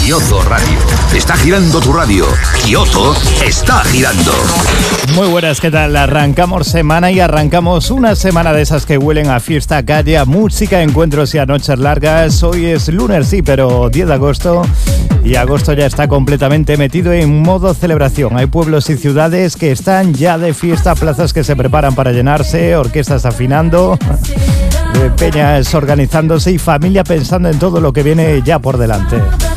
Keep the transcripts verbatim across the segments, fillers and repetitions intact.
Kioto Radio. Está girando tu radio. Kioto está girando. Muy buenas, ¿qué tal? Arrancamos semana y arrancamos una semana de esas que huelen a fiesta, calle, a música, encuentros y a noches largas. Hoy es lunes, sí, pero diez de agosto. Y agosto ya está completamente metido en modo celebración. Hay pueblos y ciudades que están ya de fiesta, plazas que se preparan para llenarse, orquestas afinando, peñas organizándose y familia pensando en todo lo que viene ya por delante.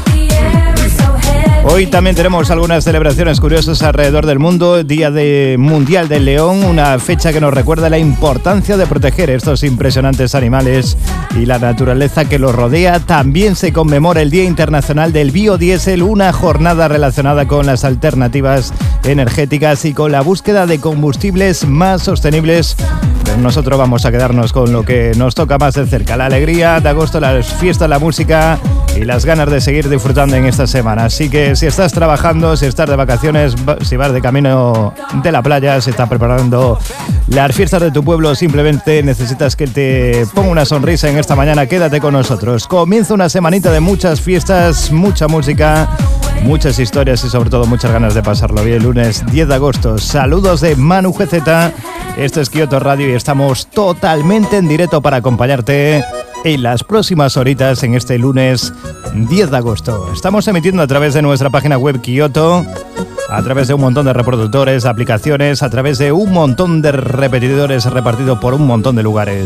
Hoy también tenemos algunas celebraciones curiosas alrededor del mundo. Día de Mundial del León, una fecha que nos recuerda la importancia de proteger estos impresionantes animales y la naturaleza que los rodea. También se conmemora el Día Internacional del Biodiesel, una jornada relacionada con las alternativas energéticas y con la búsqueda de combustibles más sostenibles. Pero nosotros vamos a quedarnos con lo que nos toca más de cerca, la alegría de agosto, las fiestas, la música y las ganas de seguir disfrutando en esta semana. Así que si estás trabajando, si estás de vacaciones, si vas de camino de la playa, si estás preparando las fiestas de tu pueblo, simplemente necesitas que te ponga una sonrisa en esta mañana, quédate con nosotros. Comienza una semanita de muchas fiestas, mucha música, muchas historias y sobre todo muchas ganas de pasarlo bien. Lunes diez de agosto. Saludos de Manu G Z. Esto es Kioto Radio y estamos totalmente en directo para acompañarte en las próximas horitas en este lunes diez de agosto. Estamos emitiendo a través de nuestra página web Kioto, a través de un montón de reproductores, aplicaciones, a través de un montón de repetidores repartidos por un montón de lugares.